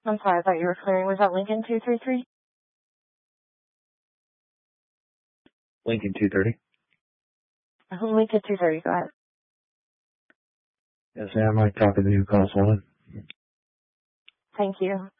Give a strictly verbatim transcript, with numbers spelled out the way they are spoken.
I'm sorry, I thought you were clearing. Was that Lincoln two three three? Lincoln two thirty. Lincoln two thirty, go ahead. Yes, ma'am. I talked to the new calls one. Thank you.